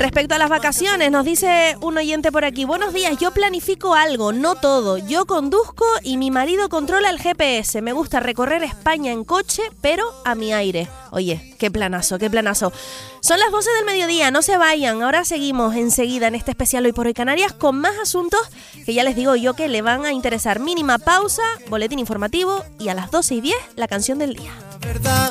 Respecto a las vacaciones, nos dice un oyente por aquí: buenos días, yo planifico algo, no todo. Yo conduzco y mi marido controla el GPS. Me gusta recorrer España en coche, pero a mi aire. Oye, qué planazo, qué planazo. Son las 12 del mediodía, no se vayan. Ahora seguimos enseguida en este especial Hoy por Hoy Canarias con más asuntos que ya les digo yo que le van a interesar. Mínima pausa, boletín informativo y a las 12:10 la canción del día.